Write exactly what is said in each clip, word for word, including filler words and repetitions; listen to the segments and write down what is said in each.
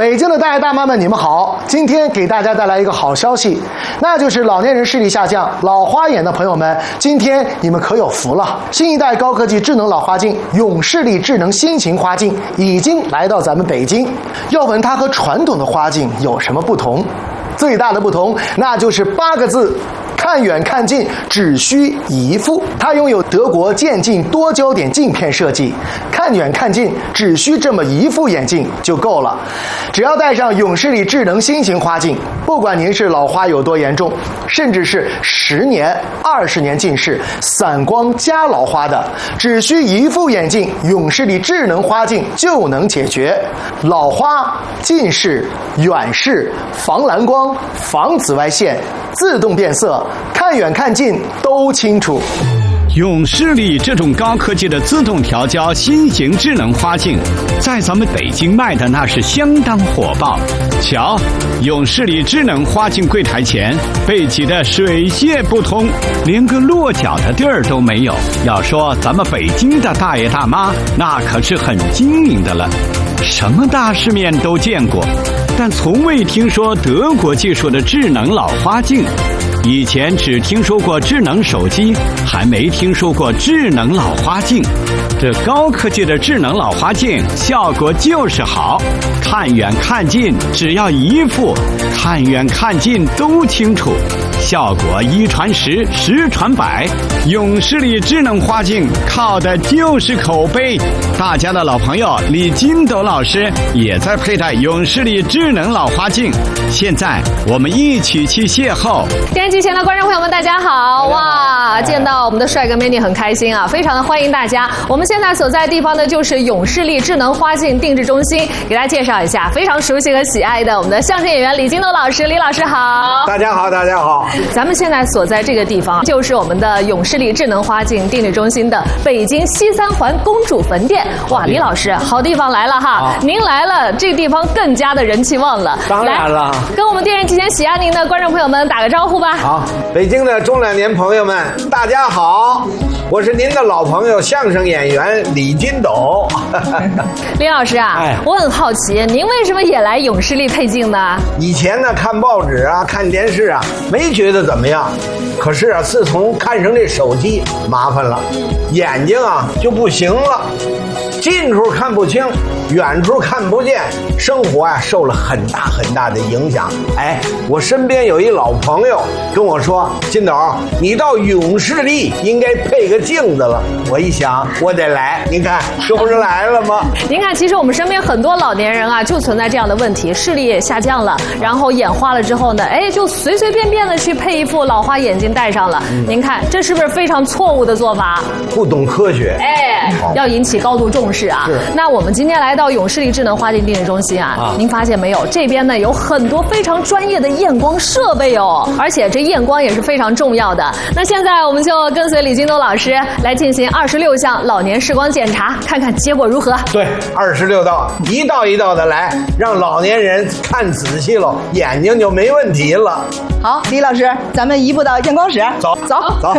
北京的大爷大妈们，你们好！今天给大家带来一个好消息，那就是老年人视力下降、老花眼的朋友们，今天你们可有福了！新一代高科技智能老花镜永视力智能新型花镜已经来到咱们北京。要问它和传统的花镜有什么不同？最大的不同，那就是八个字。看远看近只需一副，它拥有德国渐进多焦点镜片设计，看远看近只需这么一副眼镜就够了。只要戴上永视力智能新型花镜，不管您是老花有多严重，甚至是十年、二十年近视、散光加老花的，只需一副眼镜，永视力智能花镜就能解决老花、近视、远视、防蓝光、防紫外线、自动变色。看远看近都清楚。 永视力这种高科技的自动调焦新型智能花镜，在咱们北京卖的那是相当火爆。瞧，永视力智能花镜柜台前被挤得水泄不通，连个落脚的地儿都没有。要说咱们北京的大爷大妈，那可是很精明的了，什么大世面都见过，但从未听说德国技术的智能老花镜。以前只听说过智能手机，还没听说过智能老花镜。这高科技的智能老花镜效果就是好，看远看近只要一副，看远看近都清楚，效果一传十，十传百。永视力智能花镜靠的就是口碑。大家的老朋友李金斗老师也在佩戴永视力智能老花镜，现在我们一起去邂逅。 电视机前的观众朋友们，大家好！哇，见到我们的帅哥美女很开心啊，非常的欢迎大家。我们现在所在的地方呢，就是永视力智能花镜定制中心，给大家介绍一下非常熟悉和喜爱的我们的相声演员李金斗老师，李老师好。 大家好，大家好。 咱们现在所在这个地方，就是我们的永视力智能花镜定制中心的北京西三环公主坟店。哇，李老师，好地方来了哈！您来了，这个地方更加的人气旺了。 当然了， 跟我们电视机前喜爱您的观众朋友们打个招呼吧。 好，北京的中老年朋友们，大家好，我是您的老朋友相声演员李金斗。 李老师啊，哎，我很好奇，您为什么也来永视力配镜呢？ 以前呢，看报纸啊，看电视啊，没觉得怎么样。可是啊，自从看上这手机，麻烦了，眼睛啊就不行了，近处看不清，远处看不见，生活啊受了很大很大的影响。哎，我身边有一老朋友跟我说，金斗，你到永视力应该配个镜子了。我一想，我得来，您看这不是来了吗？ 您看，其实我们身边很多老年人啊，就存在这样的问题，视力也下降了，然后眼花了之后呢，哎，就随随便便的去配一副老花眼镜戴上了。嗯、您看，这是不是非常错误的做法？ 不懂科学， 哎，要引起高度重视啊。那我们今天来到永视力智能花镜定制中心啊，啊您发现没有？这边呢有很多非常专业的验光设备哦，而且这验光也是非常重要的。那现在我们就跟随李金斗老师来进行二十六项老年视光检查，看看结果如何。 对，二十六道，一道一道的来，让老年人看仔细了，眼睛就没问题了。 好，李老师，咱们移步到验光室， 走走走。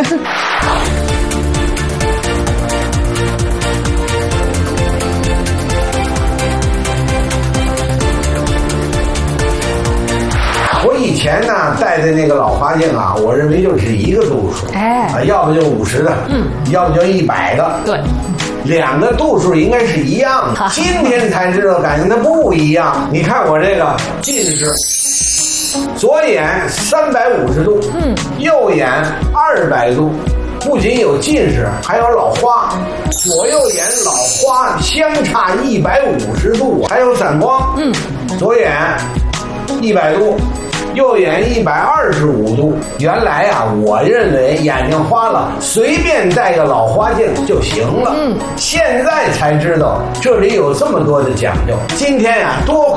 我以前呢戴的那个老花镜啊，我认为就只一个度数，哎，啊，要不就五十的，嗯，要不就一百的， 对， 两个度数应该是一样的。今天才知道，感觉它不一样。你看我这个近视，左眼三百五十度，嗯，右眼二百度。不仅有近视，还有老花，左右眼老花相差一百五十度，还有散光，嗯，左眼一百度，右眼一百二十五度。原来啊，我认为眼睛花了，随便戴个老花镜就行了。嗯，现在才知道这里有这么多的讲究。今天呀、啊，多。